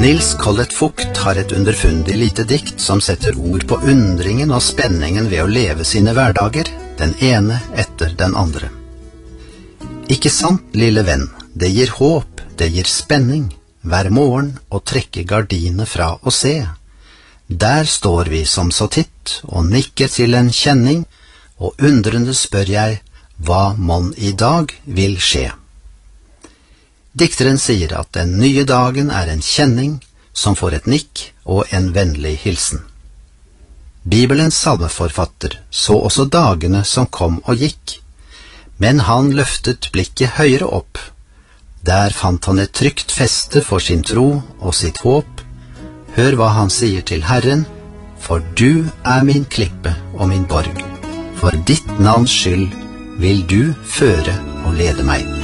Nils Collett Vogt har et underfundig lite dikt som setter ord på undringen og spenningen ved å leve sine hverdager, den ene etter den andre. Ikke sant, lille venn, det gir håp, det gir spenning, hver morgen å trekke gardinene fra å se. Der står vi som så titt og nikker til en kjenning, og undrende spør jeg, hva mon i dag vil skje? Dikteren sier at den nye dagen er en kjenning som får et nikk og en vennlig hilsen. Bibelens salmeforfatter så også dagene som kom og gikk, men han løftet blikket høyere opp. Der fant han et trygt feste for sin tro og sitt håp. Hør hva han sier til Herren, for du er min klippe og min borg. For ditt navns skyld vil du føre og lede meg.